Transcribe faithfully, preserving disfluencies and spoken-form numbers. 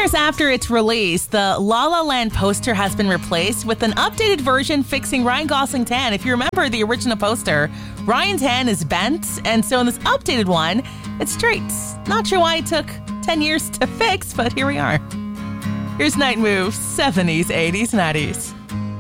years after its release, the La La Land poster has been replaced with an updated version fixing Ryan Gosling's hand. If you remember the original poster, Ryan's hand is bent, and so in this updated one, it's straight. Not sure why it took ten years to fix, but here we are. Here's Night Moves, seventies, eighties, nineties.